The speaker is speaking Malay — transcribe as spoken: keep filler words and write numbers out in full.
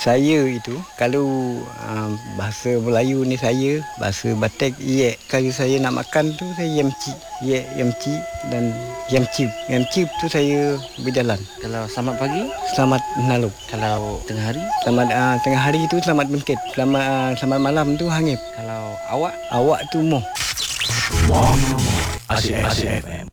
Saya itu kalau uh, bahasa Melayu ni saya, bahasa Batak ye, kalau saya nak makan tu saya yamci, ye yamci dan yamci. Yamci tu saya berjalan. Kalau selamat pagi, Selamat nalu. kalau tengah hari, Selamat uh, tengah hari itu selamat bengkit. Selamat uh, selamat malam tu hangip. kalau awak, Awak tu moh. Asyik F M.